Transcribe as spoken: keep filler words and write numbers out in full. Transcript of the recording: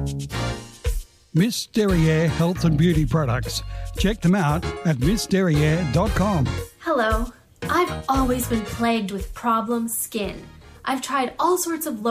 Miss Derriere Health and Beauty Products. Check them out at miss derriere dot com. Hello. I've always been plagued with problem skin. I've tried all sorts of